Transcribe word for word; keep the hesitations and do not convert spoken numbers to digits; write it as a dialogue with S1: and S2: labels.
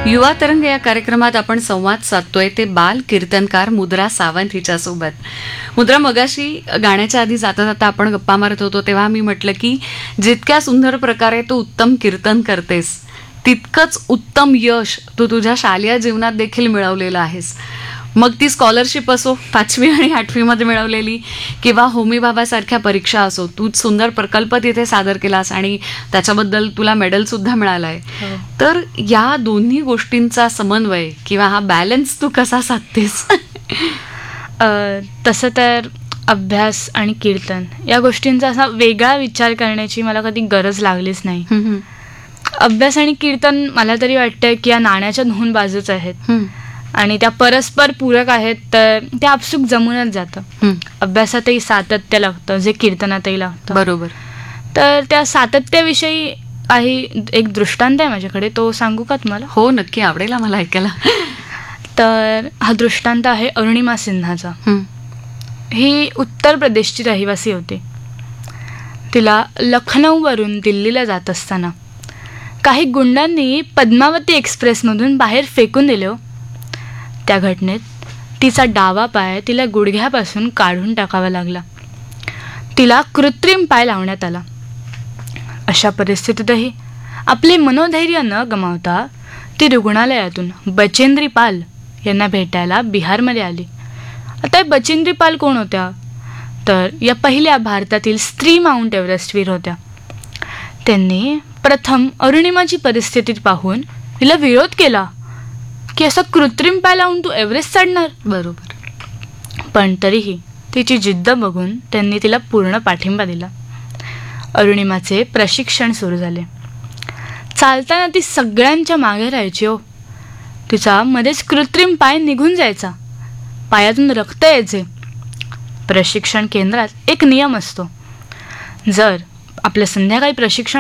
S1: युवा तरंग या कार्यक्रमात आपण संवाद साधतोय ते बाल कीर्तनकार मुद्रा सावंत हिच्यासोबत. मुद्रा, मगाशी गाण्याच्या आधी जाता जाता आपण गप्पा मारत होतो तेव्हा मी म्हटलं की जितक्या सुंदर प्रकारे तू उत्तम कीर्तन करतेस तितकंच उत्तम यश तू तुझ्या शालेय जीवनात देखील मिळवलेलं आहेस. मग ती स्कॉलरशिप असो पाचवी आणि आठवीमध्ये मिळवलेली किंवा होमी बाबासारख्या परीक्षा असो, तू सुंदर प्रकल्प तिथे सादर केलास आणि त्याच्याबद्दल तुला मेडल सुद्धा मिळालं आहे. तर या दोन्ही गोष्टींचा समन्वय किंवा हा बॅलन्स तू कसा साधतेस?
S2: तसं तर अभ्यास आणि कीर्तन या गोष्टींचा असा वेगळा विचार करण्याची मला कधी गरज लागलीच नाही. अभ्यास आणि कीर्तन मला तरी वाटतं की या नाण्याच्या दोन बाजूच आहेत आणि त्या परस्पर पूरक आहेत, तर ते आपसूक जमूनच जातं. अभ्यासातही सातत्य लागतं जे कीर्तनातही लागतं.
S1: बरोबर.
S2: तर त्या सातत्याविषयी आहे एक दृष्टांत आहे माझ्याकडे, तो सांगू का तुम्हाला?
S1: हो, नक्की, आवडेल मला ऐकायला.
S2: तर हा दृष्टांत आहे अरुणिमा सिन्हाचा. ही उत्तर प्रदेशची रहिवासी होती. तिला लखनौवरून दिल्लीला जात असताना काही गुंडांनी पद्मावती एक्सप्रेसमधून बाहेर फेकून दिले. त्या घटनेत तिचा डावा पाय तिला गुडघ्यापासून काढून टाकावा लागला. तिला कृत्रिम पाय लावण्यात आला. अशा परिस्थितीतही आपले मनोधैर्य न गमावता ती रुग्णालयातून बचेंद्री पाल यांना भेटायला बिहारमध्ये आली. आता या बचेंद्री पाल कोण होत्या? तर या पहिल्या भारतातील स्त्री माउंट एव्हरेस्टवीर होत्या. त्यांनी प्रथम अरुणिमाची परिस्थिती पाहून तिला विरोध केला की असं कृत्रिम पाय लावून तू एव्हरेस्ट चढणार?
S1: बरोबर.
S2: पण तरीही तिची जिद्द बघून त्यांनी तिला पूर्ण पाठिंबा दिला. अरुणिमाचे प्रशिक्षण सुरू झाले. चालताना ती सगळ्यांच्या मागे राहायची. हो, तिचा मध्येच कृत्रिम पाय निघून जायचा, पायातून रक्त यायचे. प्रशिक्षण केंद्रात एक नियम असतो, जर आपलं संध्याकाळी प्रशिक्षण